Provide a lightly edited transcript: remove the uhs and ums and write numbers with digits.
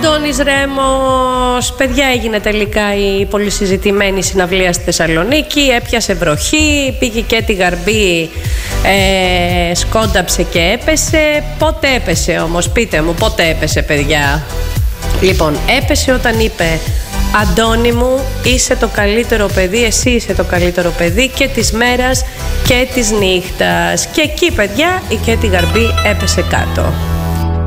Αντώνης Ρέμος, παιδιά, έγινε τελικά η πολυσυζητημένη συναυλία στη Θεσσαλονίκη. Έπιασε βροχή, πήγε και τη Γαρμπή, σκόνταψε και έπεσε. Πότε έπεσε όμως, πείτε μου, πότε έπεσε, παιδιά? Λοιπόν, έπεσε όταν είπε: Αντώνη μου, είσαι το καλύτερο παιδί, εσύ είσαι το καλύτερο παιδί και της μέρας και της νύχτας. Και εκεί, παιδιά, η Κέτη Γαρμπή έπεσε κάτω.